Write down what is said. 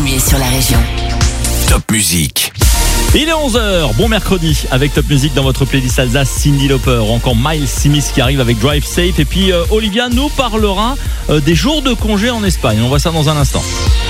mieux sur la région. Top Musique. Il est 11h, bon mercredi avec Top Music dans votre playlist Alsace, Cyndi Lauper, encore Miles Simis qui arrive avec Drive Safe et puis Olivia nous parlera des jours de congé en Espagne, on voit ça dans un instant.